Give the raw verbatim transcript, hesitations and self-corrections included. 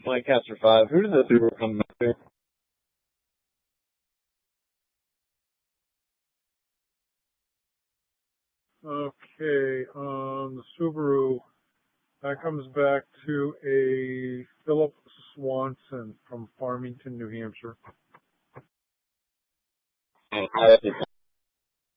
Mike Caster five. Who did the Subaru come back to? Okay, um, the Subaru, that comes back to a Philip Swanson from Farmington, New Hampshire. Oh,